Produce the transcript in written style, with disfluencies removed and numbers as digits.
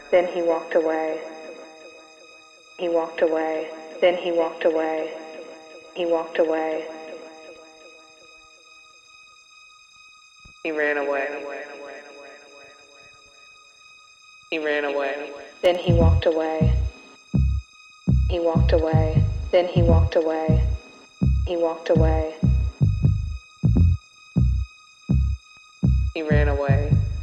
Then he walked away. He walked away. Then he walked away. He walked away. He ran away. He ran away. Then he walked away. He walked away. Then he walked away. He walked away. He ran away.